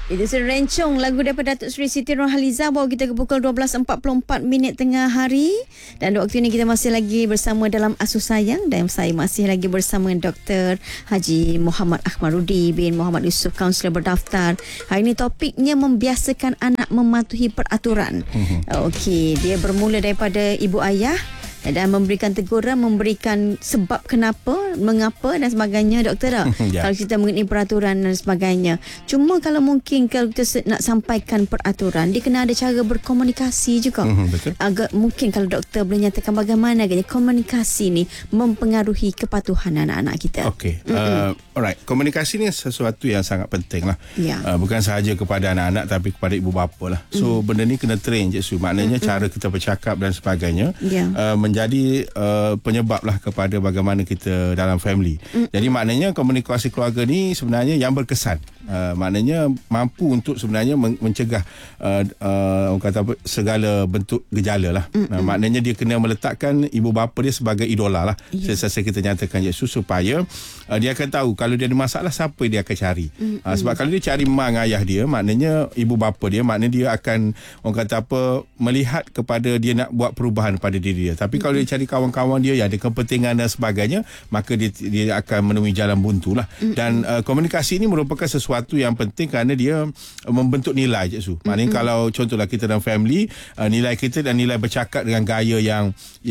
Itu sudah rencong lagu daripada Datuk Seri Siti Nurhaliza. Bawa kita ke pukul 12.44 tengah hari. Dan waktu ini kita masih lagi bersama dalam Asuh Sayang. Dan saya masih lagi bersama Dr. Haji Muhammad Ahmarudi bin Muhammad Yusof, kaunselor berdaftar. Hari ini topiknya membiasakan anak mematuhi peraturan. Okey, dia bermula daripada ibu ayah dan memberikan teguran, memberikan sebab kenapa, mengapa dan sebagainya, doktor tak? Kalau kita mengenai peraturan dan sebagainya. Cuma kalau mungkin kalau kita nak sampaikan peraturan, dia kena ada cara berkomunikasi juga. Betul. Agak mungkin kalau doktor boleh nyatakan bagaimana agaknya komunikasi ni mempengaruhi kepatuhan anak-anak kita. Okey. Alright. Komunikasi ni sesuatu yang sangat penting lah. Bukan sahaja kepada anak-anak tapi kepada ibu bapa lah. So benda ni kena train je. So maknanya cara kita bercakap dan sebagainya menjadi penyebab lah kepada bagaimana kita dalam family. Jadi maknanya komunikasi keluarga ni sebenarnya yang berkesan. Maknanya mampu untuk sebenarnya mencegah orang kata apa, segala bentuk gejala lah. Maknanya dia kena meletakkan ibu bapa dia sebagai idola lah. Sesiasa kita nyatakan Yesus supaya dia akan tahu kalau dia ada masalah siapa dia akan cari. Sebab kalau dia cari mak ayah dia, maknanya ibu bapa dia, maknanya dia akan orang kata apa, melihat kepada dia nak buat perubahan pada diri dia. Tapi kalau dia cari kawan-kawan dia yang ada kepentingan dan sebagainya, maka dia akan menemui jalan buntu lah. Dan komunikasi ini merupakan sesuatu yang penting kerana dia membentuk nilai je Su. Maknanya kalau contohlah kita dalam family, nilai kita dan nilai bercakap dengan gaya yang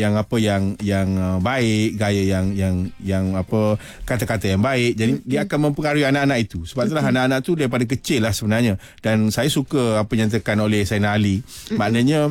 baik, gaya yang apa, kata-kata yang baik. Jadi dia akan mempengaruhi anak-anak itu. Sebab itulah anak-anak tu daripada kecil lah sebenarnya. Dan saya suka apa yang ditekan oleh Sayyidina Ali. Maknanya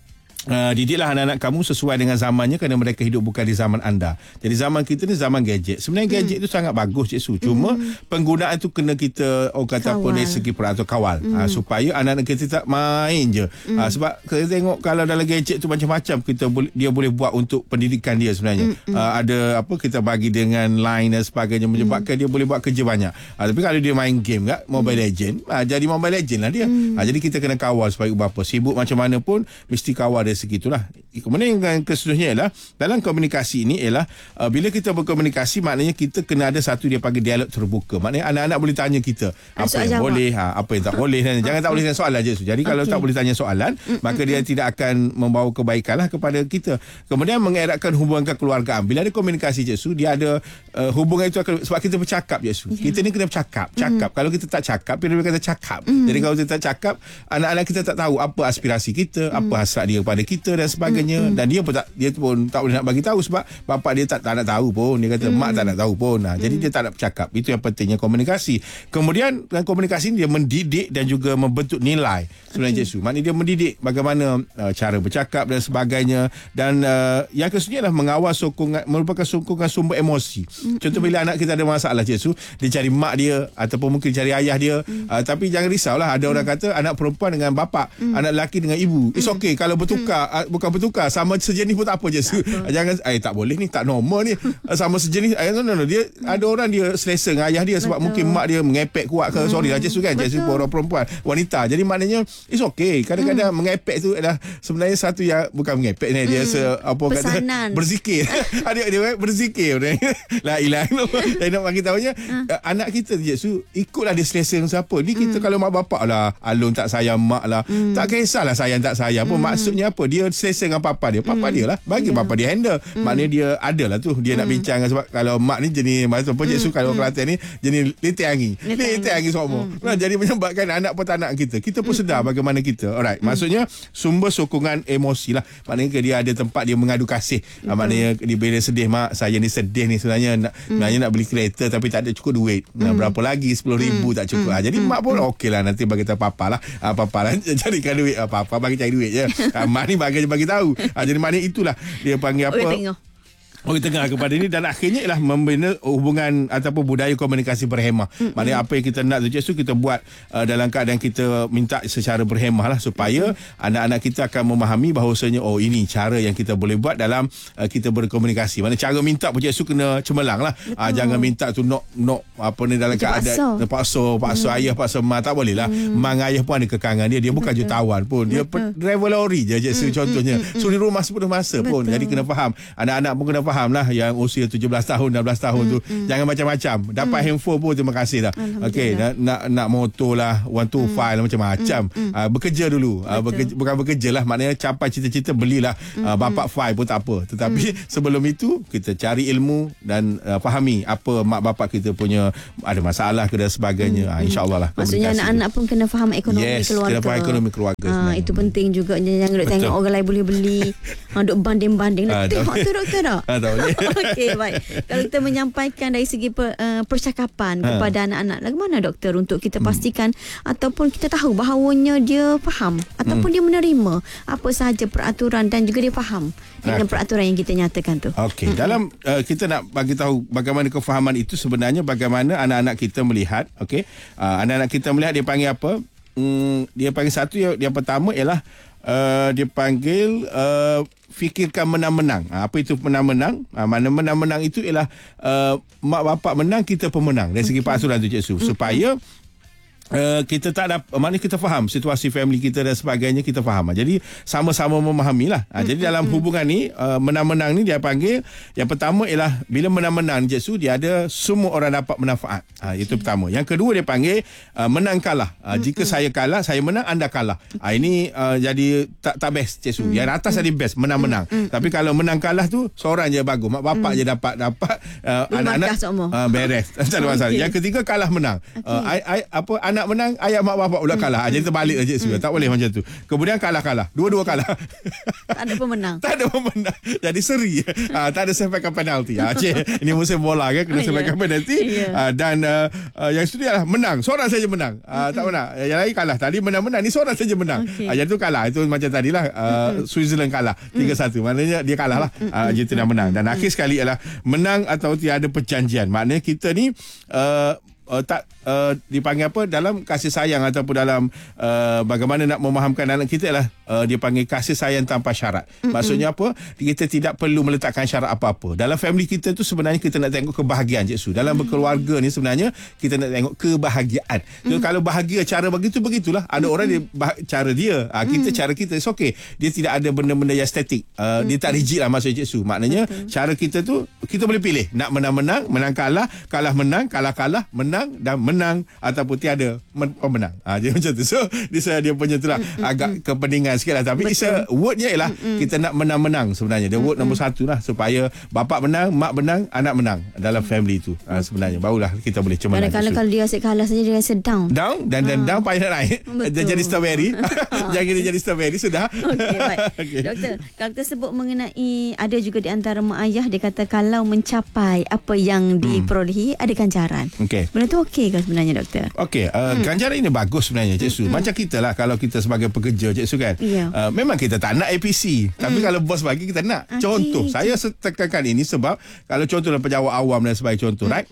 didiklah anak-anak kamu sesuai dengan zamannya kerana mereka hidup bukan di zaman anda. Jadi zaman kita ni zaman gadget. Sebenarnya gadget itu sangat bagus Cik Su. Cuma penggunaan tu kena kita kata apa dari segi peraturan kawal. Supaya anak-anak kita tak main je. Sebab kita tengok kalau dalam gadget tu macam-macam dia boleh buat untuk pendidikan dia sebenarnya. Ada apa kita bagi dengan line dan sebagainya menyebabkan dia boleh buat kerja banyak. Tapi kalau dia main game kat Mobile Legend, jadi Mobile Legend lah dia. Jadi kita kena kawal supaya bapa sibuk macam mana pun mesti kawal dia segitulah. Kemudian yang keseterusnya ialah dalam komunikasi ini ialah bila kita berkomunikasi maknanya kita kena ada satu dia panggil dialog terbuka. Maknanya anak-anak boleh tanya kita apa yang boleh, apa yang tak boleh dan jangan tak boleh tanya soalan je. Jadi kalau tak boleh tanya soalan, maka dia tidak akan membawa kebaikan lah kepada kita. Kemudian mengeratkan hubungan kekeluargaan. Bila ada komunikasi je Su, dia ada hubungan itu akan, sebab kita bercakap je Su. Kita ni kena bercakap. Kalau kita tak cakap, dia kata cakap. Jadi kalau kita tak cakap, anak-anak kita tak tahu apa aspirasi kita, apa hasrat dia kepada kita dan sebagainya. Dan dia pun tak boleh nak bagi tahu sebab bapa dia tak nak tahu pun. Dia kata mak tak nak tahu pun. Jadi dia tak nak bercakap. Itu yang pentingnya komunikasi. Kemudian dengan komunikasi ni dia mendidik dan juga membentuk nilai sebenarnya Cik Su. Maknanya dia mendidik bagaimana cara bercakap dan sebagainya. Dan yang keseterusnya adalah mengawal sokongan, merupakan sokongan sumber emosi. Contoh bila anak kita ada masalah Cik Su, dia cari mak dia ataupun mungkin cari ayah dia. Tapi jangan risaulah, ada orang kata anak perempuan dengan bapa, anak lelaki dengan ibu. It's okay kalau bertukar, bukan bertukar, sama sejenis pun tak apa je. Jangan tak boleh ni, tak normal ni. Sama sejenis, no. Dia ada orang dia selesa dengan ayah dia sebab mungkin mak dia mengepek kuat ke. Sorry lah Jesu kan, Jesu orang perempuan, wanita. Jadi maknanya it's okay. Kadang-kadang mengepek tu adalah sebenarnya satu yang bukan mengepek ni, dia kata berzikir. Dia berzikir. La ilaha illallah. Saya nak bagi tahunya anak kita Jesu ikutlah dia selesa dengan siapa. Ni kita kalau mak bapak lah alun tak sayang mak lah, tak kisahlah sayang tak sayang pun. Maksudnya apa? Dia selesa dengan papa dia dia lah, bagi papa dia handle. Maknanya dia ada lah tu dia nak bincang. Sebab kalau mak ni jenis macam Cik Su, kalau Kelantan ni jenis letek angin semua. Jadi menyebabkan anak pun tak nak kita pun sedar bagaimana kita. Alright, maksudnya sumber sokongan emosi lah. Maknanya dia ada tempat dia mengadu kasih. Maknanya dia bila sedih, mak saya ni sedih ni sebenarnya nak beli kereta tapi tak ada cukup duit. Berapa lagi 10,000 tak cukup. Jadi mak pun okey lah, nanti bagi tahu papa lah. Papa lah carikan duit. Papa bagi cari duit je. Mak ni bagi tahu. Jadi maknanya itulah dia panggil apa? Orang tengah kepada ini. Dan akhirnya ialah membina hubungan ataupun budaya komunikasi berhemah. Maknanya apa yang kita nak tu Cik Su, kita buat dalam keadaan kita minta secara berhemah lah, supaya anak-anak kita akan memahami bahawasanya ini cara yang kita boleh buat dalam kita berkomunikasi. Maknanya cara minta pun Cik Su kena cemerlang lah. Jangan minta tu nok apa ni dalam keadaan paksa ayah, paksa mak, tak boleh lah. Mak ayah pun ada kekangan dia bukan jutawan pun, dia driver lori je Cik Su contohnya. So di rumah sepenuh masa pun. Jadi kena faham, anak-anak pun kena faham faham lah yang usia 17 tahun 16 tahun tu jangan macam-macam. Dapat handphone pun terima kasih dah. Okey, nak motor lah 125 lah macam-macam. Bekerja dulu. Bukan bekerja lah, maknanya capai cita-cita belilah bapak 5 pun tak apa. Tetapi sebelum itu kita cari ilmu dan fahami apa mak bapak kita punya ada masalah ke dan sebagainya. InsyaAllah lah. Maksudnya anak-anak pun kena faham ekonomi keluarga. Kena faham ekonomi keluarga. Itu penting juga. Jangan duk tengok orang lain boleh beli. Duk banding-banding. Tengok tu doktor tak? Tak boleh. Okey, baik. Kalau kita menyampaikan dari segi percakapan kepada anak-anak, bagaimana doktor untuk kita pastikan ataupun kita tahu bahawanya dia faham ataupun dia menerima apa sahaja peraturan dan juga dia faham dengan peraturan yang kita nyatakan tu. Okey, dalam kita nak bagi tahu bagaimana kefahaman itu sebenarnya, bagaimana anak-anak kita melihat. Okey, anak-anak kita melihat dia panggil apa? Dia panggil satu yang pertama ialah dia panggil fikirkan menang-menang. Apa itu menang-menang? Mana menang-menang itu ialah mak bapak menang, kita pemenang dari segi peraturan tu, Cik Su. Supaya kita tak ada, maknanya kita faham situasi family kita dan sebagainya, kita faham. Jadi sama-sama memahami lah. Jadi dalam hubungan ni menang-menang ni dia panggil, yang pertama ialah bila menang-menang, Cik Su, dia ada semua orang dapat manfaat. Itu pertama. Yang kedua dia panggil menang kalah. Jika saya kalah, saya menang, anda kalah. Ini jadi tak best, Cik Su. Yang atas jadi best, menang-menang. Tapi kalau menang kalah tu seorang je bagus, mak bapak je dapat anak-anak beres. Tak ada masalah. Yang ketiga kalah menang. Anak menang, ayah mak bapak pula kalah. Jadi terbalik je, Cik Su. Tak boleh macam tu. Kemudian kalah-kalah. Dua-dua kalah. Tak ada pemenang. Tak ada pemenang. Jadi seri. Tak ada sampaikan penalti. Ini musim bola kan, kena sampaikan penalti. Dan yang itu adalah menang. Seorang saja menang. Tak menang. Yang lain kalah. Tadi menang-menang. Ni seorang saja menang. Yang itu kalah. Itu macam tadilah Switzerland kalah 3-1. Maknanya dia kalah lah. Argentina menang. Dan akhir sekali ialah menang atau tiada perjanjian. Maknanya kita ni dipanggil apa dalam kasih sayang ataupun dalam bagaimana nak memahamkan anak kita ialah dia panggil kasih sayang tanpa syarat. Maksudnya apa? Kita tidak perlu meletakkan syarat apa-apa. Dalam family kita tu sebenarnya kita nak tengok kebahagiaan, Cik Su. Dalam berkeluarga ni sebenarnya kita nak tengok kebahagiaan. So, kalau bahagia cara begitulah. Ada orang dia cara dia, kita cara kita. It's okay. Dia tidak ada benda-benda yang statik. Dia tak rigid lah maksudnya, Cik Su. Maknanya cara kita tu kita boleh pilih nak menang-menang, menang kalah, kalah menang, kalah-kalah, menang dan menang ataupun tiada pemenang. Jadi macam tu. So dia punya tu lah agak kepeningan sikit lah. Tapi wordnya ialah kita nak menang-menang sebenarnya. Dia word nombor satu lah supaya bapak menang, mak menang, anak menang dalam family tu. Sebenarnya barulah kita boleh cemerlang. Kadang-kadang kalau dia asyik kalah saja dia rasa down. Dan down payah nak naik. Dia jadi strawberry. Jangan dia jadi strawberry sudah. Okey, baik. Doktor, kalau kita sebut mengenai ada juga di antara mak ayah dia kata kalau mencapai apa yang diperolehi ada ganjaran. Okey. Benda tu okey ke sebenarnya, doktor? Okey, ganjaran ini bagus sebenarnya, Cik Su. Macam kita lah kalau kita sebagai pekerja, Cik Su kan. Memang kita tak nak APC. Tapi kalau bos bagi kita nak. Contoh, saya tekankan ini sebab kalau contoh dalam pejabat awam dan sebagainya contoh, right?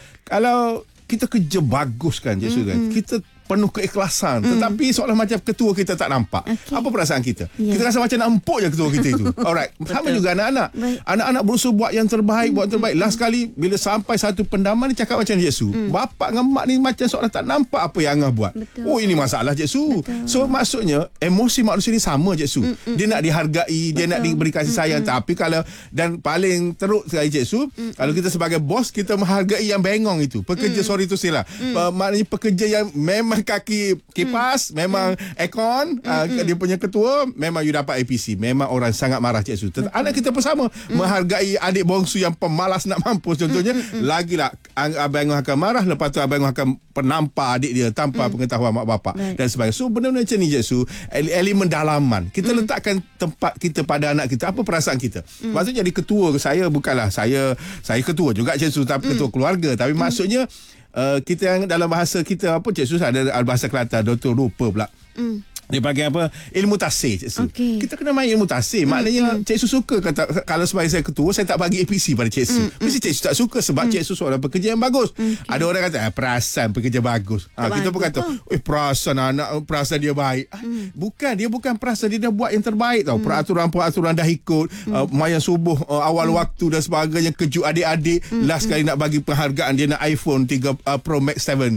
Kalau kita kerja bagus kan, Cik Su kan. Kita penuh keikhlasan tetapi seolah macam ketua kita tak nampak. Apa perasaan kita? Kita rasa macam nak empuk je ketua kita itu. Alright. Sama juga anak-anak. Anak-anak berusaha buat yang terbaik, Last kali bila sampai satu pendaman dia cakap macam Cik Su. Bapak dengan mak ni macam seolah tak nampak apa yang Angah buat. Oh, ini masalah, Cik Su. So maksudnya emosi manusia ni sama, Cik Su. Dia nak dihargai, dia nak diberi kasih sayang. Tapi kalau dan paling teruk sekali, Cik Su, kalau kita sebagai bos kita menghargai yang bengong itu. Pekerja sorry tu silah. Maknanya pekerja yang memang kaki kipas, memang aircon, dia punya ketua, memang you dapat APC. Memang orang sangat marah, Cik Su. Anak kita pun sama, menghargai adik bongsu yang pemalas nak mampus contohnya. Lagilah abang akan marah, lepas tu abang akan penampar adik dia tanpa pengetahuan mak bapak dan sebagainya. So benda-benda macam ni, Cik Su, elemen dalaman. Kita letakkan tempat kita pada anak kita. Apa perasaan kita? Maksudnya jadi ketua, saya bukanlah saya ketua juga, Cik Su, tapi ketua keluarga. Tapi maksudnya kita yang dalam bahasa kita apa, Cik Su, ada bahasa Kelantan, doktor lupa pula. Dia panggil apa? Ilmu tasir, Cik Su. Kita kena main ilmu tasir. Maknanya Cik Su suka kata, kalau sebagai saya ketua, saya tak bagi APC pada Cik Su. Mesti Cik Su tak suka sebab Cik Su seorang pekerja yang bagus. Ada orang kata perasan pekerja bagus. Kita pun kata perasan anak, perasan dia baik. Bukan, dia bukan perasan, dia dah buat yang terbaik tau. Peraturan-peraturan dah ikut, mayan subuh awal waktu dan sebagainya, kejut adik-adik. Last kali nak bagi penghargaan, dia nak iPhone 3 Pro Max 7.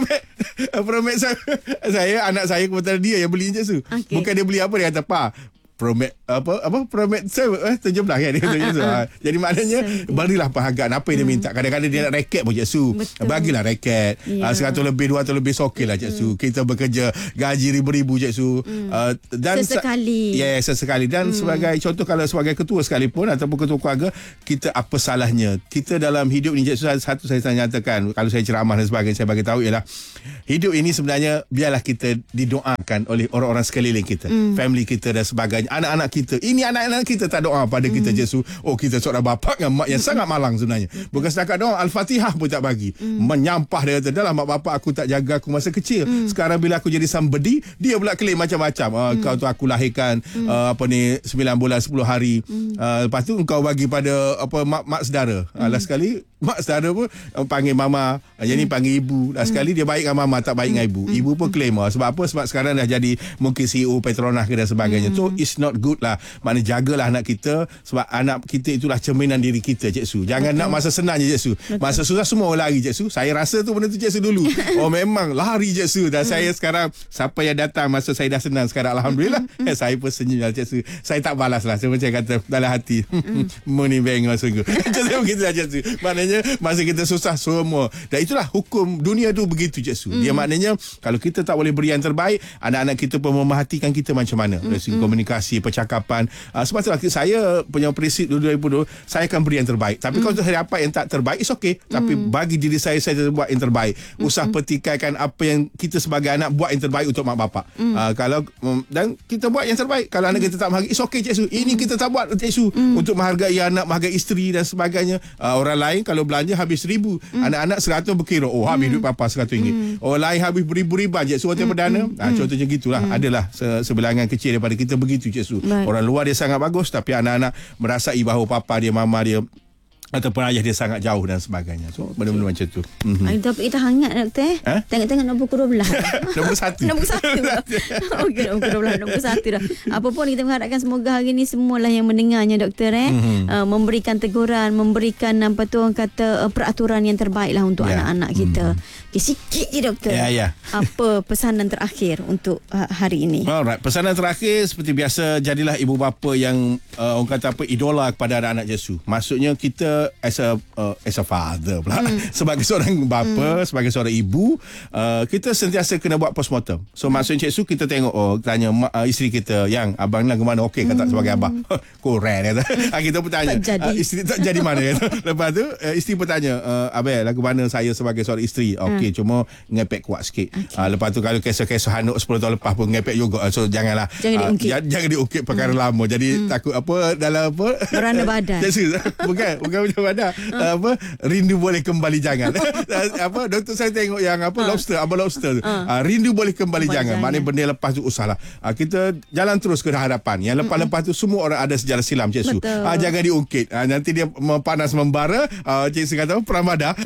Pro Max saya anak saya kebetulan dia yang beli, Cik Su. Bukan dia beli apa, dia kata, "Pa, Promet 17 kan dia kata. Jadi maknanya berilah penghargaan apa yang dia minta. Kadang-kadang dia nak raket pun Cik Su. Bagilah raket. 100 lebih 200 lebih okeylah Cik Su. Kita bekerja gaji ribu-ribu Cik Su. Dan sesekali. Sesekali. Dan sebagai contoh, kalau sebagai ketua sekalipun ataupun ketua keluarga, kita apa salahnya kita dalam hidup ni Cik Su. Satu saya nyatakan, kalau saya ceramah dan sebagainya, saya bagi tahu ialah hidup ini sebenarnya biarlah kita didoakan oleh orang-orang sekeliling kita, family kita dan sebagainya, anak-anak kita. Ini anak-anak kita tak doa pada kita Cik Su. Kita seorang bapa dengan mak yang sangat malang sebenarnya. Bukan setakat doa, Al-Fatihah pun tak bagi. Menyampah, dia kata, dah lah mak bapak aku tak jaga aku masa kecil. Sekarang bila aku jadi somebody, dia pula claim macam-macam. Kau tu aku lahirkan 9 bulan 10 hari. Lepas tu kau bagi pada mak saudara. Last sekali mak saudara pun panggil mama, yang ni panggil ibu. Last sekali dia baik dengan mama, tak baik dengan ibu. Ibu pun claim. Sebab apa? Sebab sekarang dah jadi mungkin CEO Petronas ke dan sebagainya. So it's not good lah. Maknanya jagalah anak kita, sebab anak kita itulah cerminan diri kita Cik Su. Jangan nak masa senang je Cik Su. Masa susah semua orang lari Cik Su. Saya rasa tu benda tu Cik Su dulu. Memang lari Cik Su. Dan saya sekarang, siapa yang datang masa saya dah senang sekarang, Alhamdulillah, saya pun senyum lah Cik Su. Saya tak balas lah. Saya macam kata dalam hati, money bang lah sungguh. Jadi begitu lah Cik Su. Maknanya masa kita susah semua. Dan itulah hukum dunia tu begitu Cik Su. Dia maknanya kalau kita tak boleh beri yang terbaik, anak-anak kita pun memerhatikan kita macam mana dari segi komunikasi, percakapan. Sebab itulah saya punya prinsip dulu 2020, saya akan beri yang terbaik. Tapi kalau saya dapat yang tak terbaik, it's okay. Tapi bagi diri saya buat yang terbaik. Usah petikaikan apa yang kita sebagai anak buat yang terbaik untuk mak bapak. Kalau dan kita buat yang terbaik. Kalau anak kita tak menghargai, it's okay Cik Su. Ini kita tak buat Cik Su untuk menghargai anak, menghargai isteri dan sebagainya. Orang lain kalau belanja habis 1,000, anak-anak 100 berkira, habis duit papa RM100. Orang lain habis beribu-ribu Cik Su hotel perdana. Contohnya gitulah. Adalah sebilangan kecil daripada kita begitu Cik Su. Orang luar dia sangat bagus, tapi anak-anak merasai bahawa papa dia, mama dia ataupun ayah dia sangat jauh dan sebagainya. So benda-benda macam tu. Tapi kita hangat doktor. Tengok-tengok nombor 12. Nombor 1. Nombor 1. Okey, nombor 12, nombor 1 dah. Apa pun kita mengharapkan semoga hari ni semualah yang mendengarnya doktor memberikan teguran, memberikan apa tu orang kata peraturan yang terbaiklah untuk anak-anak kita. Sikit je doktor. Apa pesanan terakhir untuk hari ini? Alright, pesanan terakhir seperti biasa, jadilah ibu bapa yang orang kata idola kepada anak-anak Yesus. Maksudnya kita as a father pula, sebagai seorang bapa, sebagai seorang ibu, kita sentiasa kena buat postmortem. So maksudnya Cik Su, kita tengok, tanya isteri kita, yang abang nak ke mana? Okey, kata sebagai abang. Korang kata. Kita pun tanya, isteri tak jadi mana? Lepas tu isteri pun tanya, abang lagu mana saya sebagai seorang isteri? Okey, cuma ngepek kuat sikit. Lepas tu kalau kisah-kisah Hanuk 10 tahun lepas pun ngepek juga. So janganlah, jangan diungkit perkara lama. Jadi takut dalam merana badan. Bukan macam mana, rindu boleh kembali jangan. Doktor saya tengok yang lobster, abang lobster tu, rindu boleh kembali jangan. Maknanya benda lepas tu usahlah. Kita jalan terus ke hadapan. Yang lepas tu semua orang ada sejarah silam Cik Su. Jangan diungkit. Nanti dia panas membara, Cik Su kata perang badar.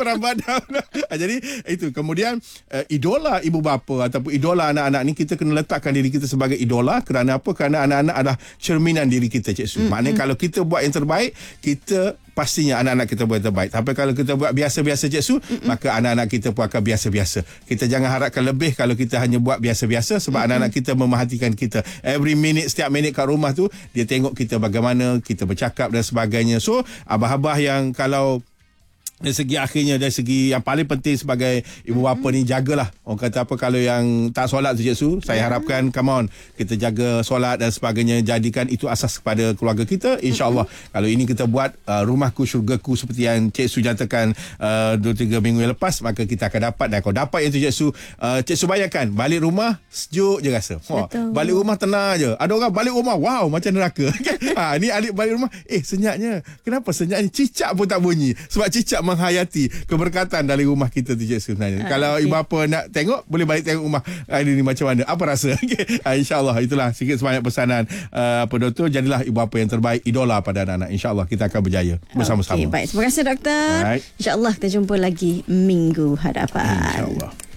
Jadi itu. Kemudian idola ibu bapa ataupun idola anak-anak ni, kita kena letakkan diri kita sebagai idola. Kerana apa? Kerana anak-anak adalah cerminan diri kita Cik Su. Maknanya kalau kita buat yang terbaik, kita pastinya anak-anak kita buat yang terbaik. Tapi kalau kita buat biasa-biasa Cik Su, maka anak-anak kita pun akan biasa-biasa. Kita jangan harapkan lebih kalau kita hanya buat biasa-biasa, sebab anak-anak kita memerhatikan kita. Every minute, setiap minit kat rumah tu, dia tengok kita bagaimana kita bercakap dan sebagainya. So abah-abah yang kalau dari segi akhirnya, dari segi yang paling penting sebagai ibu bapa ni, jagalah. Orang kata apa, kalau yang tak solat tu Cik Su, saya harapkan come on, kita jaga solat dan sebagainya, jadikan itu asas kepada keluarga kita. InsyaAllah kalau ini kita buat rumahku syurgaku seperti yang Cik Su nyatakan 2-3 minggu yang lepas, maka kita akan dapat. Dan kalau dapat yang tu Cik Su bayangkan, balik rumah sejuk je rasa. Balik rumah tenang je. Ada orang balik rumah, wow, macam neraka. Ni alik balik rumah, senyapnya. Kenapa senyapnya? Cicak pun tak bunyi. Sebab cicak menghayati keberkatan dari rumah kita tu Cik Su sebenarnya. Kalau ibu bapa nak tengok, boleh balik tengok rumah ini ni macam mana, apa rasa. InsyaAllah itulah sikit sebanyak pesanan doktor. Jadilah ibu bapa yang terbaik, idola pada anak-anak. InsyaAllah kita akan berjaya bersama-sama. Baik, terima kasih doktor. InsyaAllah kita jumpa lagi minggu hadapan. InsyaAllah.